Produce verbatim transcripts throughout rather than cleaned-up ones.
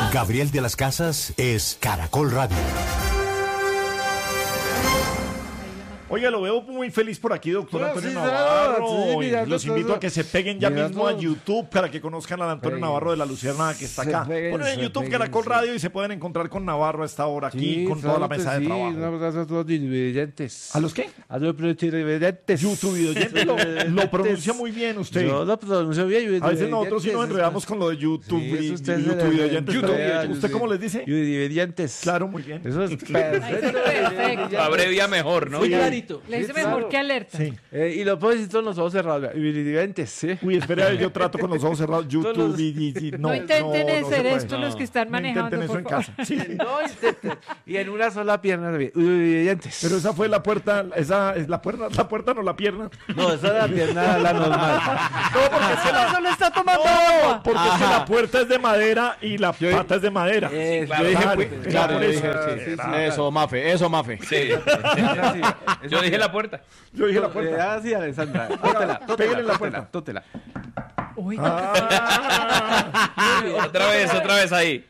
Gabriel de las Casas es Caracol Radio. Oiga, lo veo muy feliz por aquí, doctor No, Antonio sí, Navarro. sí, mira, Los doctor, invito a que se peguen ya mira, mismo a doctor. YouTube para que conozcan al Antonio Peguen. Navarro de la Luciérnaga que está Se acá. peguen, Ponen en se YouTube peguen, Caracol sí. Radio y se pueden encontrar con Navarro a esta hora aquí Sí, con toda la claro que mesa de sí, trabajo. un abrazo a todos los televidentes. ¿A los qué? A los televidentes. YouTube oyente lo, lo pronuncia muy bien usted. Yo lo pronuncio bien. A veces nosotros sí nos enredamos con lo de YouTube Sí, eso y usted se YouTube le- oyentes. YouTube, pero yo ¿usted sé. cómo les dice? Televidentes. Claro, muy bien. Eso es perfecto. Lo abrevia mejor, ¿no? Sí. Clarito. Le dice Sí, mejor claro. que alerta. Sí. Eh, y lo puedo decir con los ojos cerrados. Televidentes, sí. Uy, espera, yo trato con los ojos cerrados. YouTube Todos los- y, y- y- No, no, intenten no, no se hacer puede. esto los que están No manejando, intenten eso por en favor. casa. Sí. No intenten. Y en una sola pierna. Televidentes. Pero esa fue la puerta, esa es la puerta, la puerta no la pierna. No, esa es la pierna, la normal. No, porque es que la, Solo está tomando no, agua. porque es que la puerta es de madera y la pata es de madera. Eh, claro, yo dije, claro, pues, era claro, por yo eso. dije, Sí, sí, sí, claro. Eso, Mafe, eso, Mafe. Sí. Yo dije la puerta. Yo dije la Eh, puerta. Ah, sí, Alessandra. Tótela, tótela, pégale en la tótela, puerta. tótela. Uy, Ah, Otra vez, otra vez ahí.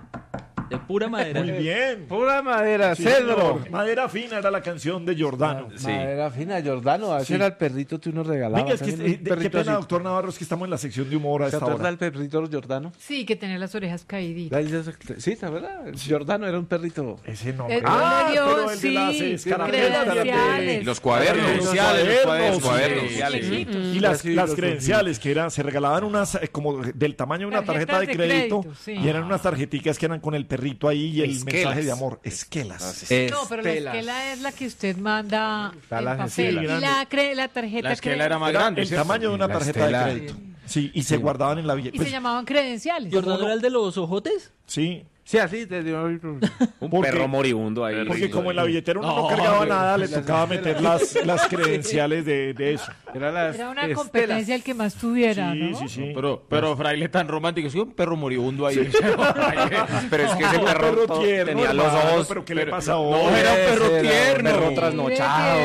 De pura madera. muy bien. Pura madera, Sí, cedro. señor. Madera fina era la canción de Giordano. Sí. Madera fina, Jordano. A ese Sí. era el perrito que uno regalaba. Venga, es que también, eh, un de- qué perrito pena, así. doctor Navarro, es que estamos en la sección de humor a ¿Se esta acuerda hora. del perrito Jordano? sí, que tenía las orejas caíditas. Ahí se- Sí, ¿te acuerdas? Jordano era un perrito. Ese nombre. Eh, Ah, le dio, pero el de las sí, escarapelas. credenciales. Los cuadernos. Credenciales, Los cuadernos, cuadernos. sí. Chiquitos. Y las, Sí, las los credenciales que eran, se regalaban unas eh, como del tamaño de una tarjeta Tarjetas de de crédito, crédito, sí. y eran unas tarjeticas que eran con el perrito ahí y el Esquelas. mensaje de amor. Esquelas. No, pero la esquela es la que usted manda Está en la papel. esquela. Y la, cre- la tarjeta La esquela cre- era más Era grande. el ¿cierto? tamaño de una La tarjeta estela. de crédito. Sí, y se guardaban en la Y billetera. se llamaban credenciales. ¿Jordano era el de los ojotes? Sí, Sí, así te dio. Un Porque- perro moribundo ahí. porque como en la billetera uno no, No, cargaba hombre. nada, le tocaba meter las, las credenciales de, de eso. Era, las Era una estelas. competencia el que más tuviera, Sí, ¿no? sí, sí. Pero, pero fraile tan romántico, sí, un perro moribundo ahí. Pero es que ese Un perro, perro todo- tierno, tenía los hermano, ojos. pero ¿qué le pero- pasa No, hoy? era un perro Ese era un tierno. perro Qué trasnochado.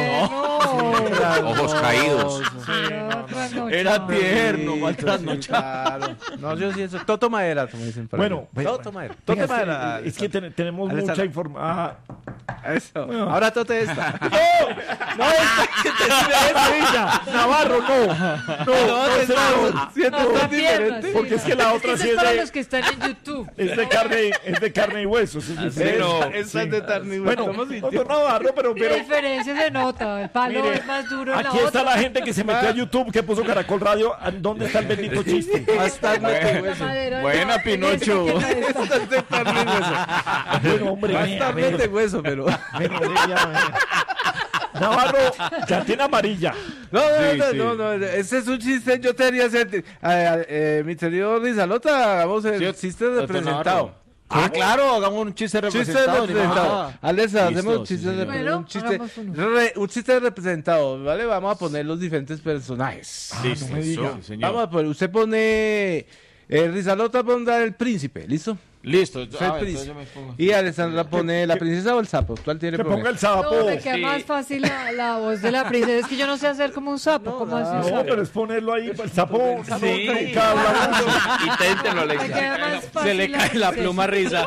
tierno. Ojos caídos. Era trasnochado. Era tierno, Sí, mal sí, trasnochado. claro. No, yo sí eso. Toto madera, como dicen por Bueno, ahí. bueno, Toto madera. Venga, Toto madera. es que ten- tenemos Alessandra. mucha información. Eso. Ahora Tote esta. No, esta que te sirve ella. Navarro, no. No, no, ese no. Siento No, tan está pierna, diferente. sí. Porque es que la otra Eso sí es es para de, los que están en YouTube. es de carne, es de carne y huesos. Es diferente. no. Esta es de carne y hueso. Bueno, ¿Cómo sintió? doctor Navarro, pero, La pero diferencia se nota. El palo mire, es más duro en la aquí está otra. la gente que se metió a YouTube, que puso Caracol Radio. ¿Dónde está el bendito chiste? Bastante de La hueso. madera Buena, no, Pinocho. en esa que no está. Bastante carne y hueso. Bueno, hombre, vea, Bastante vea, hueso, pero. vea, vea, vea. Navarro, ya tiene amarilla. No, no, Sí, no, sí. no, no, ese es un chiste, yo te haría hacer, eh, eh, mi querido Rizalota, hagamos el Sí, chiste doctor representado. Navarro. Ah, claro, hagamos un chiste Chiste representado. ni representado. más. Alesa, Listo, hacemos un sí, chiste, señor. repre- Bueno, un, chiste hagamos uno. re- un chiste representado, ¿vale? Vamos a poner los diferentes personajes. Listo, no me diga. sí, señor. Vamos a poner, usted pone, eh, Rizalota pone el príncipe, ¿listo? Listo. Usted Ah, el entonces príncipe. yo me pongo. Y Alessandra pone la que- princesa o el sapo, ¿cuál tiene Que problema? ponga el sapo. No, me queda Sí. más fácil la, la voz de la princesa. Es que yo no sé hacer como un sapo. ¿Cómo hace un No, sapo? pero es ponerlo ahí. El sapo. Sí. Cada hablando. Inténtenlo, Me Alexa. queda más fácil Se le cae la princesa. pluma risa.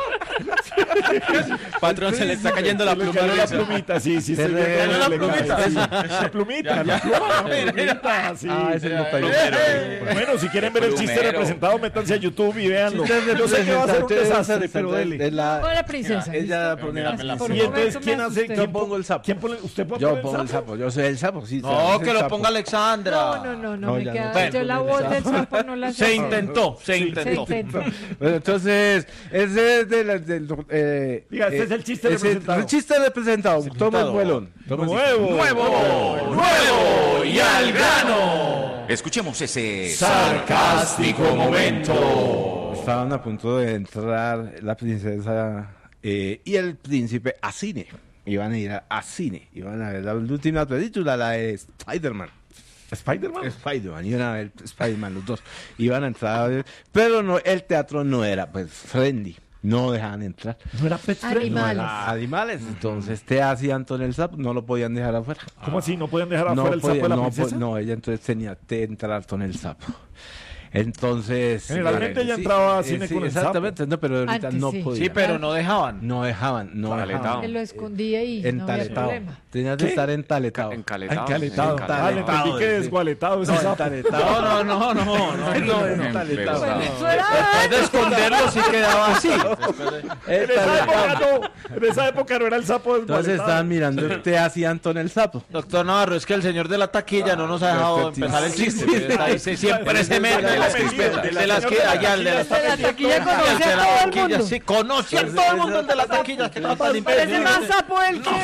Patrón, se le está cayendo la Se le pluma cayó la risa. plumita, sí, sí. Se se le le cayó cayó la le plumita. cae, sí. La plumita, la pluma, la plumita, sí. Ah, ese no pegó. Bueno, si quieren ver el chiste Plumero. representado, métanse a YouTube y véanlo. Chistes Yo sé que va a ser un representados, desastre, pero dele. de la- Con la princesa. Ella pone la Mírame la princesa. Y un entonces, momento ¿quién me hace? asusté. ¿Quién Yo pongo el sapo. ¿Quién pone? ¿Usted puede Yo poner pongo el sapo, yo soy el sapo, sí. No, el que lo sapo. ponga Alexandra. No, no, no, no, No, me ya queda. no. Yo la voz del sapo no la sé. Se intentó, se Se intentó. intentó. Bueno, entonces, ese es de la- del... eh, Diga, este eh, es el chiste ese- representado. El chiste representado. Toma el vuelón. Toma el- Nuevo. ¡Nuevo! ¡Nuevo! ¡Y al grano! Escuchemos ese sarcástico momento. Estaban a punto de entrar la princesa eh, y el príncipe a cine. Iban a ir a, a cine. Iban a ver la última película, la de Spider-Man. ¿Spider-Man? Spider-Man, iban a ver Spider-Man los dos. Iban a entrar a ver, pero no, el teatro no era pues friendly. No dejaban entrar. No era Pet Friendly. Animales. A animales. Entonces, te hacía Antonio el sapo, no lo podían dejar afuera. ¿Cómo así? ¿No podían dejar No afuera el sapo podía- de la no, princesa? po- no, ella entonces tenía que entrar con el sapo. Entonces... Generalmente eh, ya sí, entraba a eh, cine sí, con el exactamente, no, pero ahorita Antes no sí. podía. Sí, pero no dejaban. No dejaban, no Taletado. dejaban. Él lo escondía y no había Entaletado. problema. Tenías que ¿Qué? estar entaletado. Encaletado. Encaletado. Encaletado. Ah, le entendí que Sí. desgualetado ese No, sapo. entaletado. No, no, no, no, no. No, Pero entaletado. sabe. Eso era Después de esconderlo sí quedaba así. En esa época no, en esa época no era el sapo Entonces desgualetado. estaban mirando, te hacía Antón el sapo. Doctor Navarro, es que el señor de la taquilla no nos ha dejado empezar el chiste. Sí, Está ahí, se- siempre se mete. De las De crispetas. las que allá, el de las De la taquilla El conoce de a la todo el taquilla, mundo. sí, conoce a todo el mundo el de la taquilla. Que no tan Parece imbécil. más sapo el que...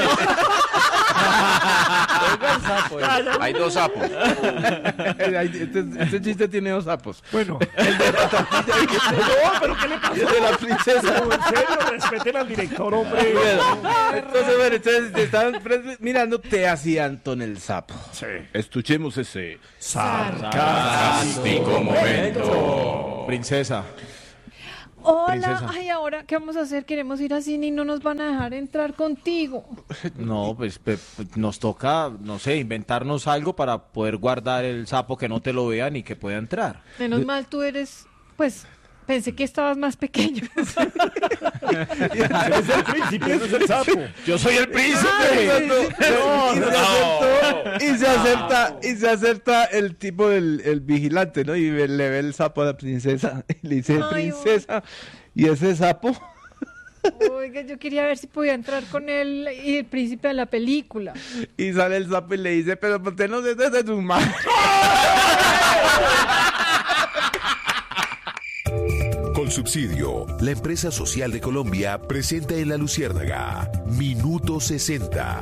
Hay dos sapos. Este, este chiste tiene dos sapos. Bueno, No, pero ¿qué le pasó? De la princesa. en serio, respeten al director, hombre. Entonces, bueno, entonces te estaban pre- mirando, te hacía Antón el sapo. Sí. Escuchemos ese. Sarcástico momento. Princesa. Hola, Princesa. ay, ahora, ¿qué vamos a hacer? Queremos ir al cine y no nos van a dejar entrar contigo. No, pues pe- pe- nos toca, no sé, inventarnos algo para poder guardar el sapo que no te lo vean y que pueda entrar. Menos mal tú eres, pues, pensé que estabas más pequeño. Es el príncipe, no es el sapo. Yo soy el príncipe. y, se acertó- y se acerta, y se acerta el tipo del el vigilante, ¿no? Y ve- le ve el sapo a la princesa. Y le dice, Ay, princesa, ¿y ese sapo? Oiga, yo quería ver si podía entrar con él y el príncipe de la película. Y sale el sapo y le dice, pero ¿por qué no se desde tu madre? Colsubsidio, la empresa social de Colombia, presenta en La Luciérnaga Minuto sesenta.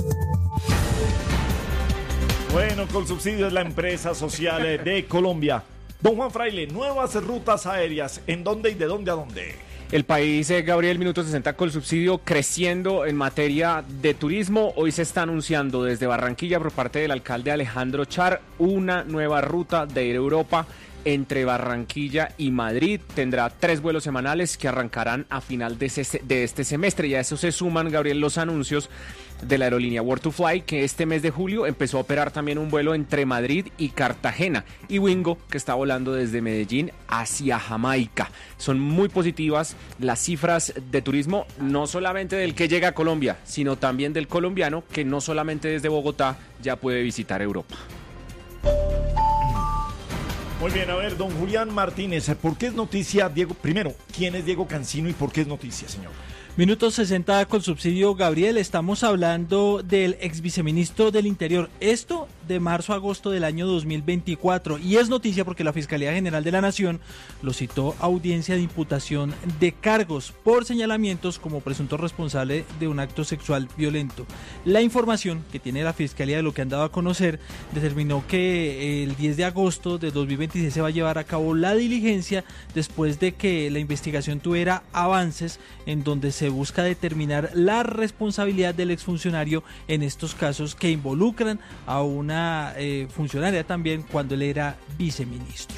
Bueno, Colsubsidio es la empresa social eh, de Colombia. Don Juan Fraile, nuevas rutas aéreas. ¿En dónde y de dónde a dónde? El país, eh, Gabriel, minuto sesenta con subsidio creciendo en materia de turismo. Hoy se está anunciando desde Barranquilla por parte del alcalde Alejandro Char una nueva ruta de ir a Europa entre Barranquilla y Madrid. Tendrá tres vuelos semanales que arrancarán a final de, ese- de este semestre. Y a eso se suman, Gabriel, los anuncios de la aerolínea World to Fly, que este mes de julio empezó a operar también un vuelo entre Madrid y Cartagena, y Wingo, que está volando desde Medellín hacia Jamaica. Son muy positivas las cifras de turismo, no solamente del que llega a Colombia, sino también del colombiano, que no solamente desde Bogotá ya puede visitar Europa. Muy bien, a ver, don Julián Martínez, ¿por qué es noticia Diego? Primero, ¿quién es Diego Cancino y por qué es noticia, señor? Minuto sesenta con subsidio, Gabriel. Estamos hablando del ex viceministro del Interior. Esto de marzo a agosto del año dos mil veinticuatro. Y es noticia porque la Fiscalía General de la Nación lo citó a audiencia de imputación de cargos por señalamientos como presunto responsable de un acto sexual violento. La información que tiene la Fiscalía de lo que han dado a conocer determinó que el diez de agosto de dos mil veintiséis se va a llevar a cabo la diligencia después de que la investigación tuviera avances en donde se busca determinar la responsabilidad del exfuncionario en estos casos que involucran a una eh, funcionaria también cuando él era viceministro.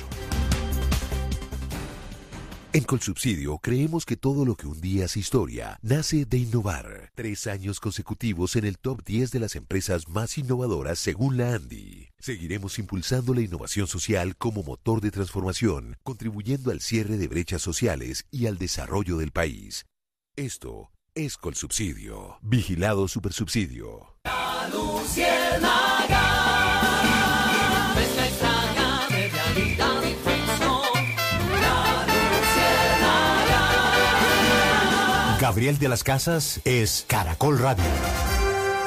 En Colsubsidio creemos que todo lo que un día es historia nace de innovar. Tres años consecutivos en el top diez de las empresas más innovadoras según la ANDI. Seguiremos impulsando la innovación social como motor de transformación, contribuyendo al cierre de brechas sociales y al desarrollo del país. Esto es Colsubsidio. Vigilado Supersubsidio. La Luciérnaga, mezcla extraña de realidad y ficción. La Luciérnaga. Gabriel de las Casas es Caracol Radio.